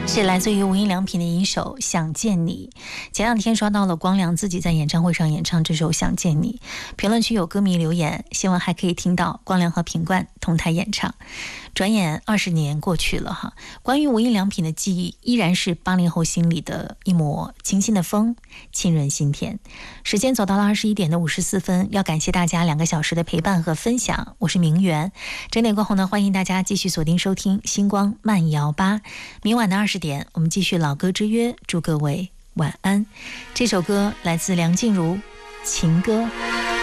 是来自于无印良品的一首《想见你》。前两天刷到了光良自己在演唱会上演唱这首《想见你》，评论区有歌迷留言，希望还可以听到光良和品冠同台演唱。转眼20年过去了哈，关于无印良品的记忆依然是80后心里的一抹清新的风，沁人心田。时间走到了21点的54分，要感谢大家2个小时的陪伴和分享。我是明媛，整点过后呢，欢迎大家继续锁定收听星光慢摇吧。明晚的20点，我们继续老歌之约，祝各位晚安。这首歌来自梁静茹，情歌。